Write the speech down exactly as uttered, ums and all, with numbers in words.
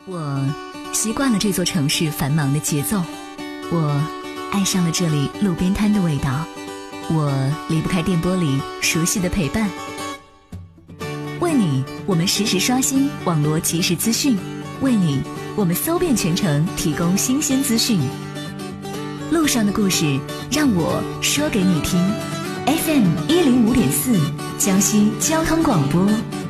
我习惯了这座城市繁忙的节奏，我爱上了这里路边摊的味道，我离不开电波里熟悉的陪伴。为你，我们实时刷新网络即时资讯；为你，我们搜遍全城，提供新鲜资讯。路上的故事，让我说给你听。F M 一零五点四，江西交通广播。